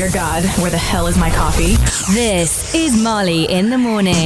dear God, where the hell is my coffee? This is Molly in the Morning.